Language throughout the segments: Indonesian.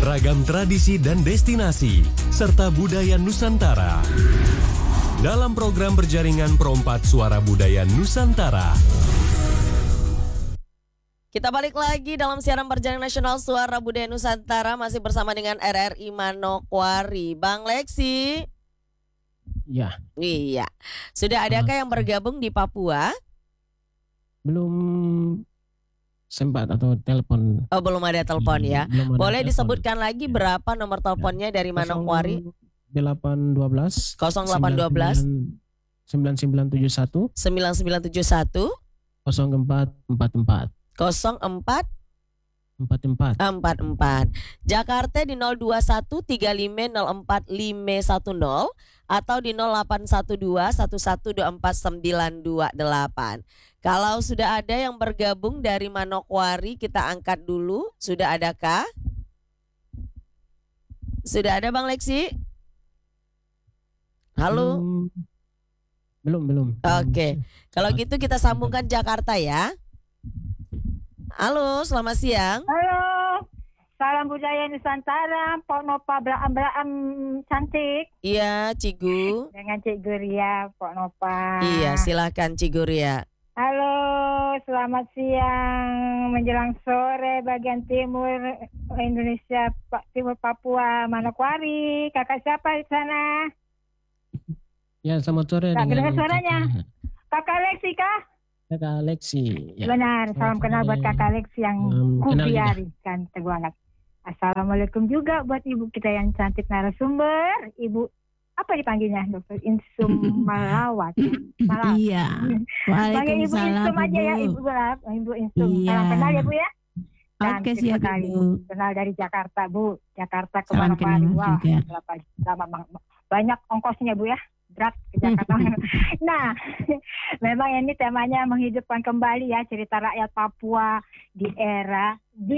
ragam tradisi dan destinasi, serta budaya Nusantara. Dalam program berjaringan Perompak Suara Budaya Nusantara. Kita balik lagi dalam siaran berjaringan nasional Suara Budaya Nusantara, masih bersama dengan RRI Manokwari. Bang Leksi. Ya. Iya. Sudah adakah yang bergabung di Papua? Belum sempat atau telepon. Oh, belum ada telepon ya. Boleh telepon. Disebutkan lagi berapa nomor teleponnya dari Manokwari? 0812 0812 9971 9971 0444 04 44. Jakarta di 02135045510 atau di 081211249228. Kalau sudah ada yang bergabung dari Manokwari, kita angkat dulu. Sudah adakah? Sudah ada Bang Leksi? Halo? Belum. Oke. Kalau gitu kita sambungkan Jakarta ya. Halo, selamat siang. Halo, salam budaya Nusantara, Pok Nopa Braam cantik. Iya, Cigu. Dengan Cik Guria, Pok Nopa. Iya, silakan Cik Guria. Halo, selamat siang menjelang sore bagian timur Indonesia, timur Papua, Manokwari. Kakak siapa di sana? Ya, selamat sore. Tak dengar suaranya. Kakak Leksi kah? Kakak Leksi. Ya. Benar, salam kenal buat Kakak Leksi yang kubiari kan banget. Assalamualaikum juga buat ibu kita yang cantik narasumber, Ibu apa dipanggilnya, Dokter Insum Malawat. Iya. Panggil Ibu Waalaikumsalam. Insum aja ya, Ibu Insum. Iya. Salam kenal ya Bu ya. Oke, siap Bu. Kenal dari Jakarta Bu. Jakarta ke Salam Manokwari. kenal Wah, juga. banyak ongkosnya Bu ya. Berat ke Jakarta. Nah, memang ini temanya menghidupkan kembali ya cerita rakyat Papua di era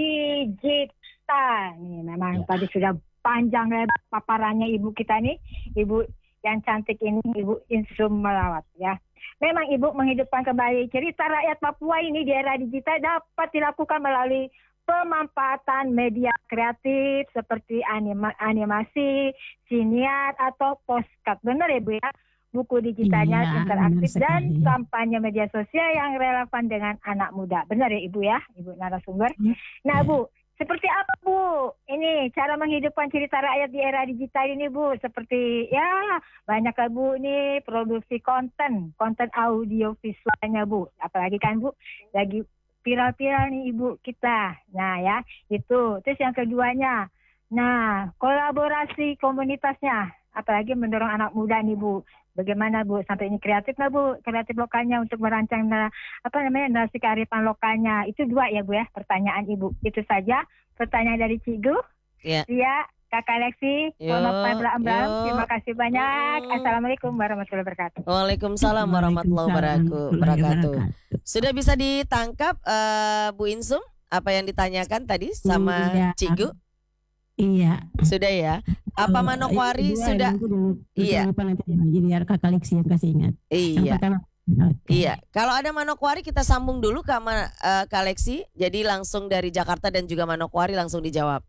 digital. Nih, memang tadi sudah panjang lebar paparannya ibu kita nih, ibu yang cantik ini, Ibu Insum Melawat ya. Memang ibu menghidupkan kembali cerita rakyat Papua ini di era digital dapat dilakukan melalui pemanfaatan media kreatif seperti animasi, siniar atau postcard. Benar ya Bu ya? Buku digitalnya Iya, interaktif benar dan sekali. kampanye media sosial yang relevan dengan anak muda. Benar ya Ibu ya? Ibu narasumber. Nah Bu, seperti apa Bu? Ini cara menghidupkan cerita rakyat di era digital ini Bu. Seperti ya banyak lah Bu ini produksi konten audio visualnya Bu. Apalagi kan Bu lagi viral-viral nih Ibu kita. Nah ya itu. Terus yang keduanya, nah kolaborasi komunitasnya. Apalagi mendorong anak muda nih Bu. Bagaimana Bu sampai ini kreatif nggak Bu? Kreatif lokalnya untuk merancang narasi kearifan lokalnya. Itu dua ya Bu ya pertanyaan Ibu. Itu saja pertanyaan dari Cigu. Ya. Iya, Kakak Leksi. Terima kasih banyak. Assalamualaikum warahmatullahi wabarakatuh. Waalaikumsalam warahmatullahi wabarakatuh. Sudah bisa ditangkap Bu Insum apa yang ditanyakan tadi sama Iya. Cigu? Iya. Sudah ya. Apa Manokwari sudah? Iya. Biar Kakak Leksi yang kasih ingat. Yang Iya. pertama. Oke. Iya. Kalau ada Manokwari kita sambung dulu ke Kak Leksi. Jadi langsung dari Jakarta dan juga Manokwari langsung dijawab.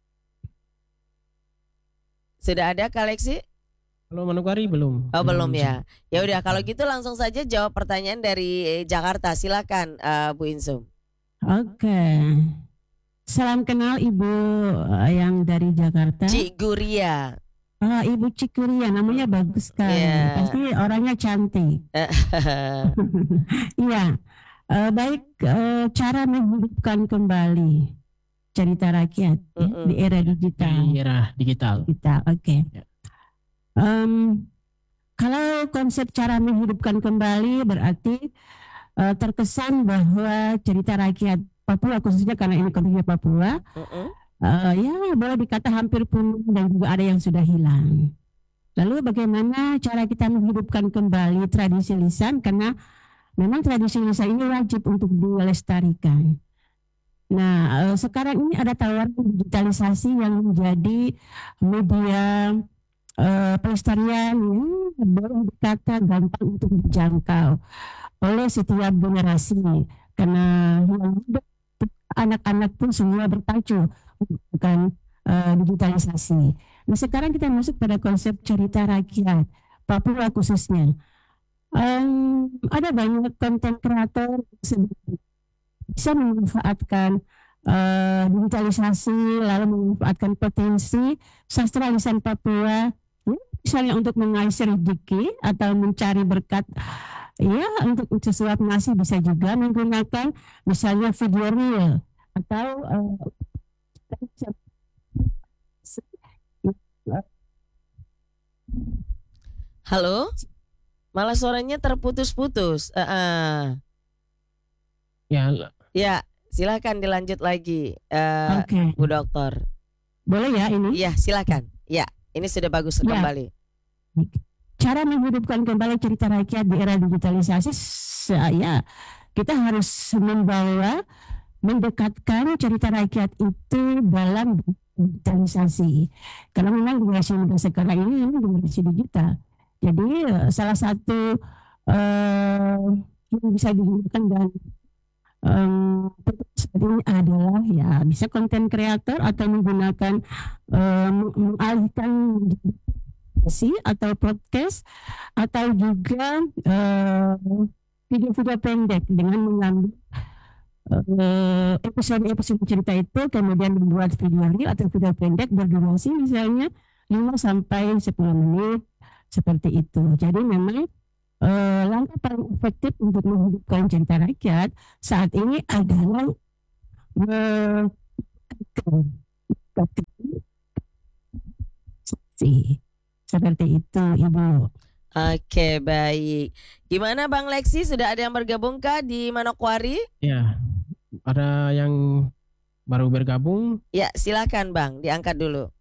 Sudah ada Kak Leksi? Kalau Manokwari belum. Oh belum ya. Ya udah kalau gitu langsung saja jawab pertanyaan dari Jakarta. Silakan Bu Insum. Oke. Salam kenal Ibu yang dari Jakarta. Cik Guria. Ibu Cikuria, namanya bagus sekali. Iya. Pasti orangnya cantik. Iya. Baik, cara menghidupkan kembali cerita rakyat ya, di era digital. Di era digital. Oke. Ya. Kalau konsep cara menghidupkan kembali berarti terkesan bahwa cerita rakyat Papua, khususnya karena ini konteksnya Papua, ya boleh dikata hampir punah dan juga ada yang sudah hilang. Lalu bagaimana cara kita menghidupkan kembali tradisi lisan, karena memang tradisi lisan ini wajib untuk dilestarikan. Nah, sekarang ini ada tawaran digitalisasi yang menjadi media pelestarian ya, boleh dikata gampang untuk dijangkau oleh setiap generasi, karena anak-anak pun semua berpacu bukan digitalisasi. Nah sekarang kita masuk pada konsep cerita rakyat Papua khususnya. Ada banyak konten kreator bisa memanfaatkan digitalisasi lalu memanfaatkan potensi sastra lisan Papua, misalnya untuk mengais rezeki atau mencari berkat, ya untuk sesuap nasi, bisa juga menggunakan misalnya video reel atau Halo, malah suaranya terputus-putus. Ya, silakan dilanjut lagi, Oke. Bu Dokter. Boleh ya ini? Ya, silakan. Ya, ini sudah bagus Ya. kembali. Cara menghidupkan kembali cerita rakyat di era digitalisasi, saya kita harus mendekatkan cerita rakyat itu dalam digitalisasi. Karena memang generasi muda sekarang ini generasi digital. Jadi salah satu yang bisa digunakan dan saat ini adalah ya bisa konten kreator atau menggunakan mengalihkan atau podcast atau juga video-video pendek dengan mengambil episode cerita itu kemudian membuat video reel atau video pendek berdurasi misalnya 5 sampai 10 menit seperti itu. Jadi memang langkah paling efektif untuk menghidupkan cerita rakyat saat ini adalah seperti itu, Ibu. Oke, baik. Gimana Bang Lexi, sudah ada yang bergabung kah di Manokwari? Ya, ada yang baru bergabung. Ya, silakan Bang, diangkat dulu.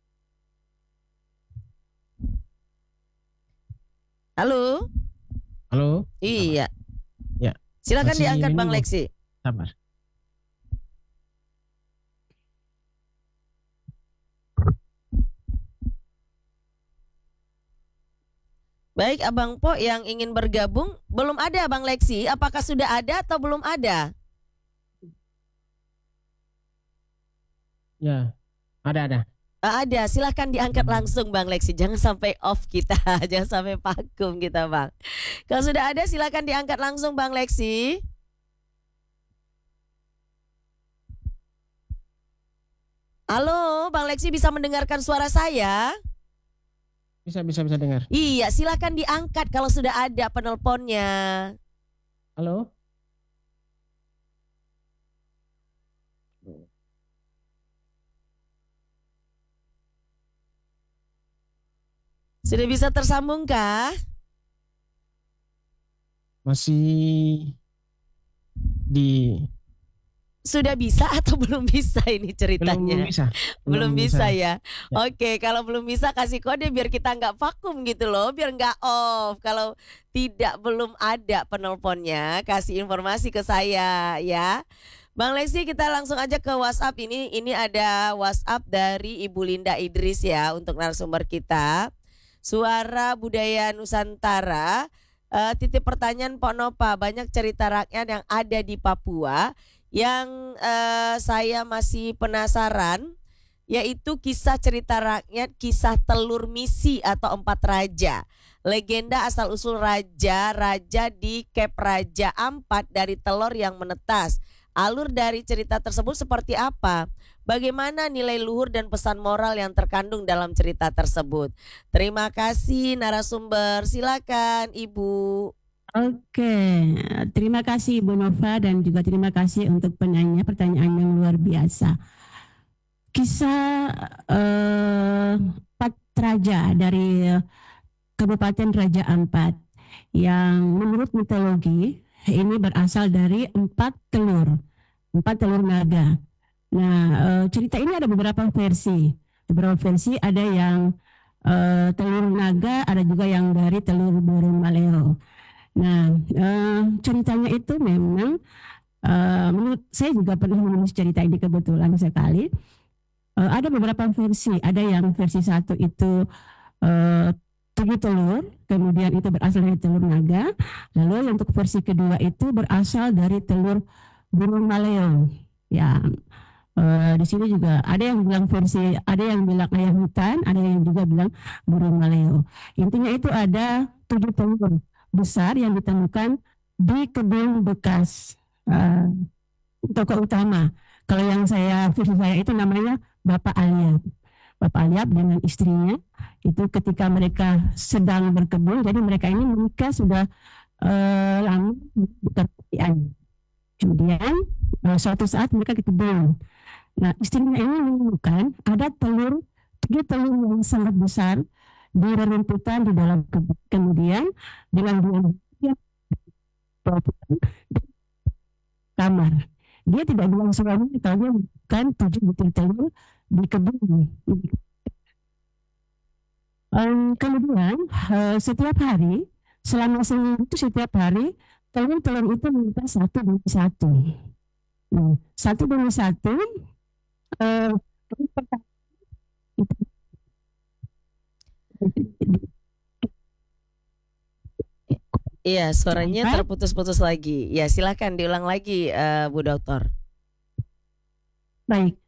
Halo? Halo? Iya. Ya. Silakan Masih diangkat Bang menunggu. Lexi. Sabar. Baik, Abang Po yang ingin bergabung, belum ada Bang Lexi. Apakah sudah ada atau belum ada? Ya, ada. Ada, silahkan diangkat langsung Bang Lexi. Jangan sampai off kita, jangan sampai vakum kita Bang. Kalau sudah ada silahkan diangkat langsung Bang Lexi. Halo, Bang Lexi bisa mendengarkan suara saya? Bisa dengar. Iya, silahkan diangkat kalau sudah ada penelponnya. Halo? Sudah bisa tersambung kah? Masih di Sudah bisa atau belum bisa ini ceritanya? Belum bisa ya. Oke, kalau belum bisa kasih kode biar kita nggak vakum gitu loh, biar nggak off. Kalau belum ada penelponnya, kasih informasi ke saya ya. Bang Lexi, kita langsung aja ke WhatsApp ini. Ini ada WhatsApp dari Ibu Linda Idris ya untuk narasumber kita. Suara Budaya Nusantara. Titip pertanyaan Pak Nopa, banyak cerita rakyat yang ada di Papua yang saya masih penasaran, yaitu kisah cerita rakyat, kisah telur misi atau 4 raja. Legenda asal-usul raja di Kep Raja Ampat dari telur yang menetas. Alur dari cerita tersebut seperti apa? Bagaimana nilai luhur dan pesan moral yang terkandung dalam cerita tersebut? Terima kasih narasumber, silakan Ibu. Oke, terima kasih Ibu Nova dan juga terima kasih untuk penanya pertanyaan yang luar biasa. Kisah 4 raja dari Kabupaten Raja Ampat yang menurut mitologi ini berasal dari 4 telur naga. Nah, cerita ini ada beberapa versi. Ada yang telur naga, ada juga yang dari telur burung maleo. Nah, ceritanya itu memang menurut saya juga pernah menulis cerita ini kebetulan sekali. Ada beberapa versi. Ada yang versi 1 itu 7 telur, kemudian itu berasal dari telur naga. Lalu untuk versi kedua itu berasal dari telur burung maleo. Ya, Di sini juga ada yang bilang versi, ada yang bilang ayam hutan, ada yang juga bilang burung maleo. Intinya itu ada 7 telur besar yang ditemukan di kebun bekas toko utama. Kalau yang versi saya itu namanya Bapak Aliap. Bapak Aliap dengan istrinya itu ketika mereka sedang berkebun, jadi mereka ini menikah sudah lama di kerjaan. Kemudian suatu saat mereka di kebun. Nah, istrinya ini menemukan ada 7 telur yang sangat besar di rerumputan di dalam kebun. Kemudian dengan dia kamar. Dia tidak bilang suaminya kalau dia bukan 7 butir telur di kebun. Kemudian setiap hari, selama seminggu itu setiap hari telur-telur itu minta satu demi satu. Satu demi satu. Iya, suaranya terputus-putus lagi. Ya, silakan diulang lagi, Bu Dokter. Baik,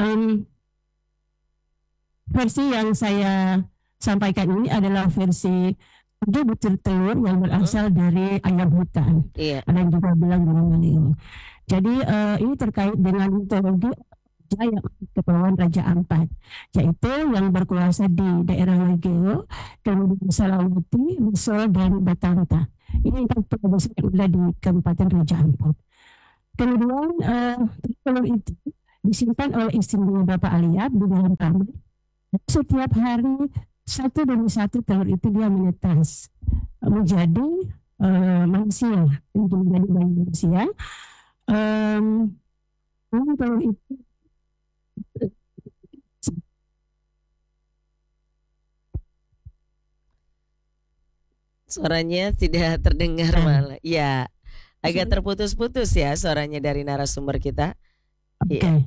versi yang saya sampaikan ini adalah versi 7 butir telur yang berasal dari ayam hutan. Iya. Ada yang juga bilang burung maleo. Jadi ini terkait dengan mitologi yang kepulauan Raja Ampat, yaitu yang berkuasa di daerah Legeo, kemudian Salawati, Misol, dan Batanta. Ini yang ada di Kabupaten Raja Ampat. Kemudian telur itu disimpan oleh istrinya Bapak Aliap di dalam kamar. Setiap hari satu demi satu telur itu dia menetas menjadi manusia, untuk menjadi bayi manusia. Telur itu suaranya tidak terdengar malah. Ya, agak terputus-putus ya suaranya dari narasumber kita. Oke.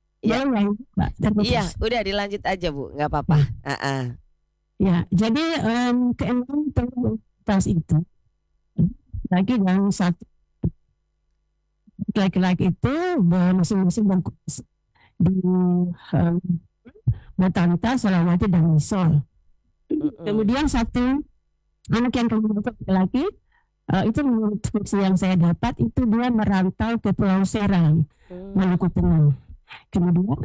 Iya, udah dilanjut aja Bu, nggak apa-apa. Ya, jadi keenam telur itu lagi yang satu laki-laki itu masing-masing berkuasa di Batanta, Salawati, dan Misol. Kemudian satu anak yang kemudian laki-laki itu menurut versi yang saya dapat itu dia merantau ke Pulau Serang, Maluku Tengah. Kemudian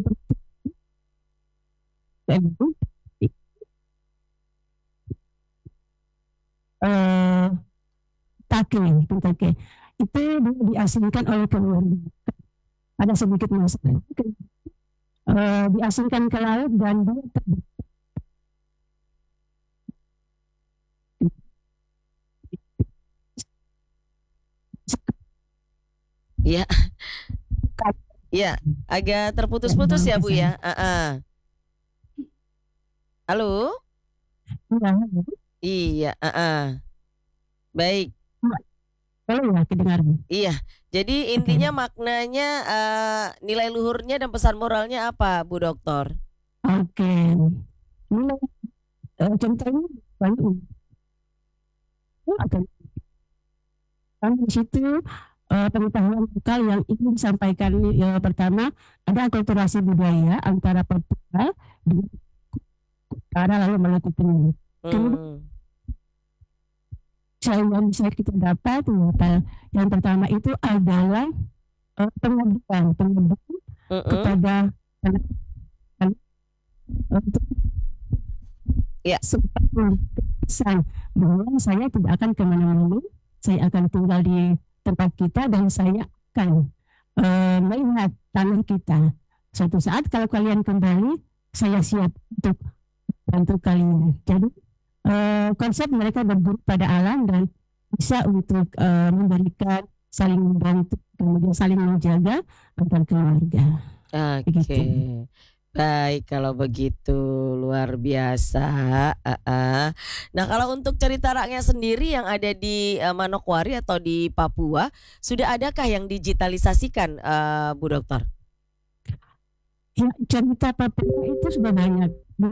Take itu diasingkan oleh keluarga. Ada sedikit masalah. Diasingkan ke laut dan dia ya agak terputus-putus ya Bu ya. Halo? Iya, baik. Iya, jadi intinya maknanya nilai luhurnya dan pesan moralnya apa, Bu Dokter? Oke. Contohnya banyak. Di situ pengetahuan lokal yang ingin disampaikan pertama ada akulturasi budaya antara Papua di utara lalu Maluku Tengah. Kemudian yang bisa kita dapat yang pertama itu adalah pengabdian kepada pesan bahwa saya tidak akan kemana-mana, saya akan tinggal di tempat kita dan saya akan melihat tanah kita. Suatu saat kalau kalian kembali, saya siap untuk bantu kalian. Jadi konsep mereka berguru pada alam dan bisa untuk memberikan, saling membantu, kemudian saling menjaga antar keluarga. Oke. Baik, kalau begitu luar biasa. Nah, kalau untuk cerita rakyat sendiri yang ada di Manokwari atau di Papua, sudah adakah yang digitalisasikan, Bu Dokter? Ya, cerita Papua itu sudah banyak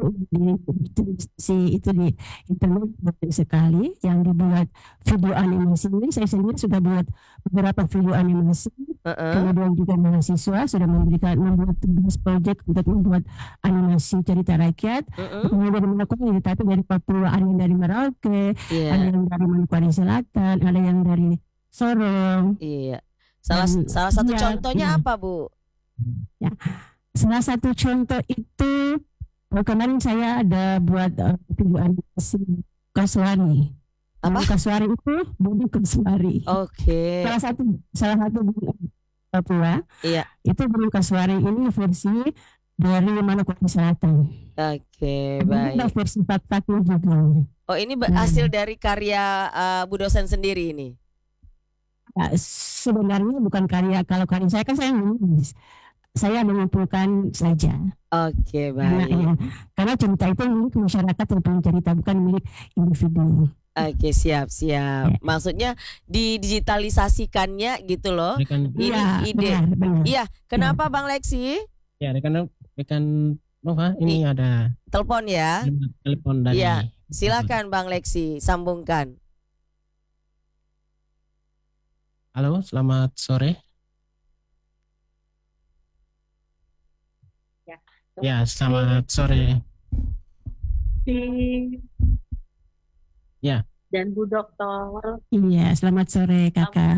di internet banyak sekali yang dibuat video animasi. Ini saya sendiri sudah buat beberapa video animasi. Kemudian juga mahasiswa sudah membuat tugas proyek untuk membuat animasi cerita rakyat. Kemudian melakukan tapi dari Papua, ada yang dari Merauke, ada yang dari Manokwari Selatan, ada yang dari Sorong. Iya. Salah satu contohnya apa, Bu? Ya. Salah satu contoh itu kemarin saya ada buat video animasi Kasuari. Apa? Kasuari itu Budi Kasuari. Oke. Salah satu Papua. Iya. Itu Budi Kasuari ini versi dari Manokwari Selatan. Oke, baik. Ada versi Papua juga. Oh, ini hasil dari karya Bu dosen sendiri ini? Ya, sebenarnya bukan karya. Kalau karya saya kan saya menulis. Saya mengumpulkan saja. Oke, baik. Karena cerita itu milik masyarakat yang punya cerita, bukan milik individu. Oke, siap. Maksudnya didigitalisasikannya gitu loh. Ini ide. Benar. Iya, kenapa Bang Lexi? Ya, rekan Nova, ini ada telepon ya. Telepon dari. Iya, silakan Bang Lexi, sambungkan. Halo, selamat sore. Ya, selamat sore. Ya. Dan Bu Dokter. Iya, selamat sore Kakak.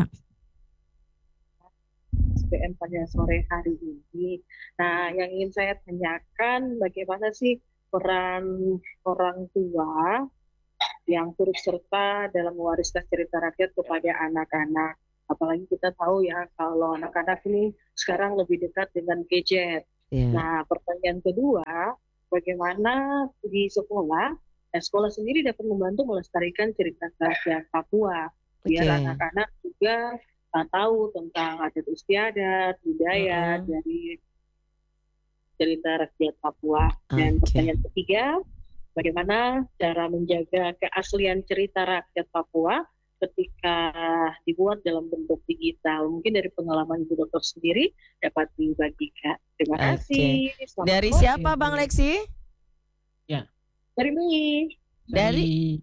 SPM pada sore hari ini. Nah, yang ingin saya tanyakan, bagaimana sih peran orang tua yang turut serta dalam mewariskan cerita rakyat kepada anak-anak. Apalagi kita tahu ya, kalau anak-anak ini sekarang lebih dekat dengan gadget. Nah, pertanyaan kedua, bagaimana di sekolah sendiri dapat membantu melestarikan cerita rakyat Papua, biar anak-anak juga tahu tentang adat istiadat, budaya dari cerita rakyat Papua. Dan pertanyaan ketiga, bagaimana cara menjaga keaslian cerita rakyat Papua ketika dibuat dalam bentuk digital. Mungkin dari pengalaman Ibu Dokter sendiri dapat dibagikan. Terima kasih. Dari siapa Bang Lexi? Ya. Dari Mei. Dari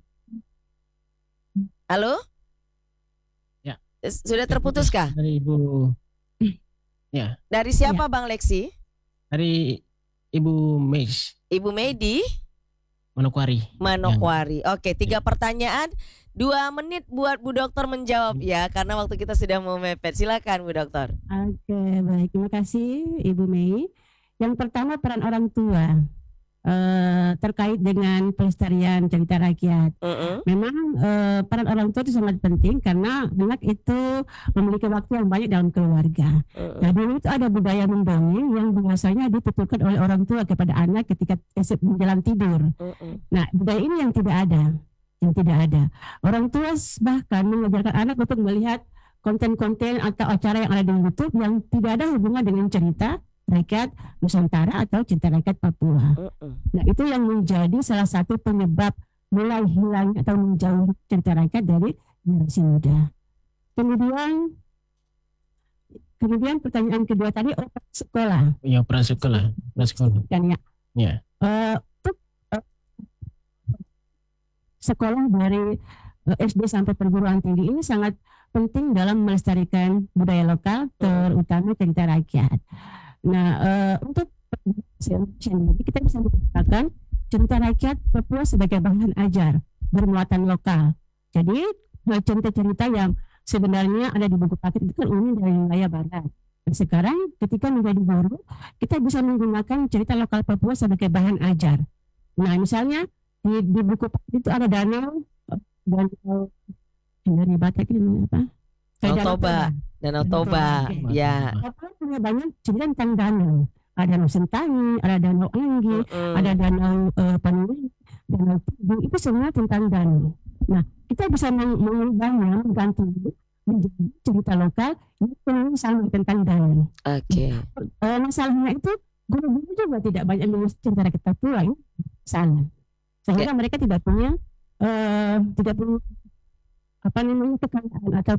Halo? Ya. Sudah terputus kah? Dari Ibu. Ya. Dari siapa Bang Lexi? Dari Ibu Mei. Ibu Mei di Manokwari. Oke, 3 pertanyaan, 2 menit buat Bu Dokter menjawab ya, karena waktu kita sudah mau mepet. Silakan Bu Dokter. Oke, baik. Terima kasih Ibu Mei. Yang pertama, peran orang tua terkait dengan pelestarian cerita rakyat. Memang peran orang tua itu sangat penting karena anak itu memiliki waktu yang banyak dalam keluarga. Nah, dulu itu ada budaya mendongeng yang biasanya dituturkan oleh orang tua kepada anak ketika menjelang tidur. Nah, budaya ini yang tidak ada. Orang tua bahkan mengajarkan anak untuk melihat konten-konten atau acara yang ada di YouTube yang tidak ada hubungan dengan cerita rakyat Nusantara atau cerita rakyat Papua. Nah, itu yang menjadi salah satu penyebab mulai hilang atau menjauh cerita rakyat dari generasi muda. Kemudian pertanyaan kedua tadi, sekolah. Iya, prasekolah. Kan ya. Ya. Sekolah dari SD sampai perguruan tinggi ini sangat penting dalam melestarikan budaya lokal, terutama cerita rakyat. Nah, untuk sendiri kita bisa menggunakan cerita rakyat Papua sebagai bahan ajar bermuatan lokal. Jadi cerita-cerita yang sebenarnya ada di buku paket itu kan umum dari wilayah barat. Dan sekarang ketika menjadi guru, kita bisa menggunakan cerita lokal Papua sebagai bahan ajar. Nah, misalnya di buku paket itu ada danau dari Batak ini apa? Danau Toba. Ya. Papua punya banyak cerita tentang danau. Ada Danau Sentani, ada Danau Anggi, ada Danau Panuli, Danau Tugu, itu semua tentang danau. Nah, kita bisa mengubahnya, mengganti menjadi cerita lokal yang sama tentang danau. Masalahnya itu guru-guru juga tidak banyak menulis cerita rakyat Papua, ini salah. Sehingga mereka tidak punya kekayaan atau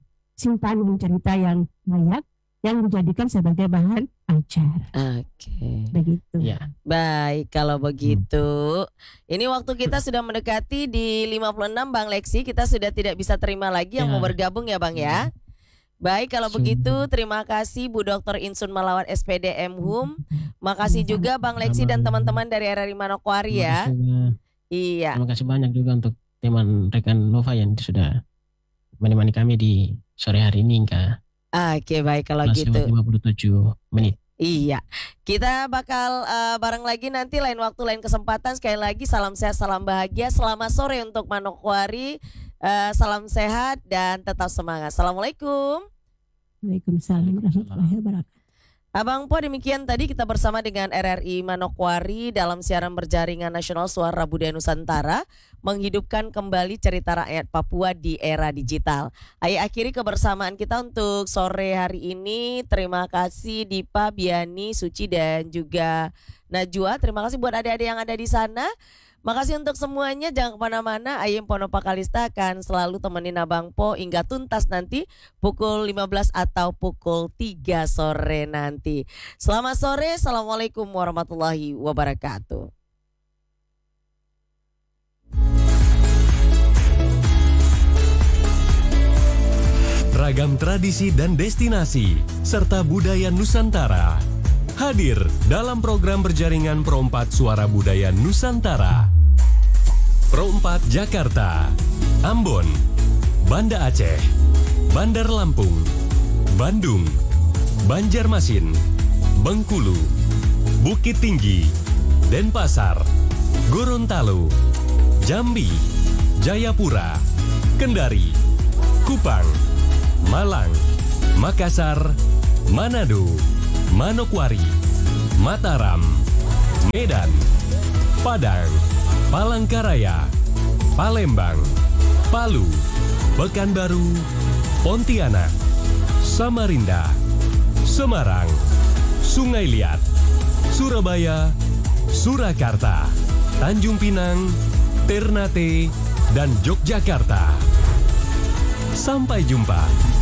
simpanan cerita yang layak yang dijadikan sebagai bahan ajar. Begitu. Ya. Baik, kalau begitu. Ini waktu kita sudah mendekati di 56 Bang Leksi. Kita sudah tidak bisa terima lagi yang mau bergabung ya Bang ya. Baik, kalau begitu terima kasih Bu Dr. Insun Malawan SPD MHum. Makasih juga Bang Leksi dan teman-teman dari RRI Manokwari ya. Iya. Terima kasih banyak juga untuk teman rekan Nova yang sudah menemani kami di sore hari ini Kak. Oke, baik kalau Masih gitu. 57 menit. Iya, kita bakal bareng lagi nanti lain waktu lain kesempatan. Sekali lagi salam sehat, salam bahagia. Selamat sore untuk Manokwari. Salam sehat dan tetap semangat. Assalamualaikum. Waalaikumsalam warahmatullahi wabarakatuh. Abang Po, demikian tadi kita bersama dengan RRI Manokwari dalam siaran berjaringan nasional Suara Budaya Nusantara, menghidupkan kembali cerita rakyat Papua di era digital. Ayo akhiri kebersamaan kita untuk sore hari ini. Terima kasih Dipa, Biani, Suci dan juga Najwa. Terima kasih buat adik-adik yang ada di sana. Makasih untuk semuanya, jangan kemana-mana. Ayem Ponopa Kalista akan selalu temenin Abang Po hingga tuntas nanti pukul 15 atau pukul 3 sore nanti. Selamat sore, Assalamualaikum warahmatullahi wabarakatuh. Ragam tradisi dan destinasi, serta budaya Nusantara. Hadir dalam program berjaringan Pro 4 Suara Budaya Nusantara. Pro 4 Jakarta, Ambon, Banda Aceh, Bandar Lampung, Bandung, Banjarmasin, Bengkulu, Bukit Tinggi, Denpasar, Gorontalo, Jambi, Jayapura, Kendari, Kupang, Malang, Makassar, Manado, Manokwari, Mataram, Medan, Padang, Palangkaraya, Palembang, Palu, Pekanbaru, Pontianak, Samarinda, Semarang, Sungai Liat, Surabaya, Surakarta, Tanjung Pinang, Ternate, dan Yogyakarta. Sampai jumpa.